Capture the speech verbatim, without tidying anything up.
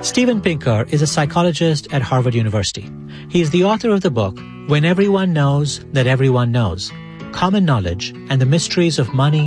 Steven Pinker is a psychologist at Harvard University. He is the author of the book, When Everyone Knows That Everyone Knows, Common Knowledge and the Mysteries of Money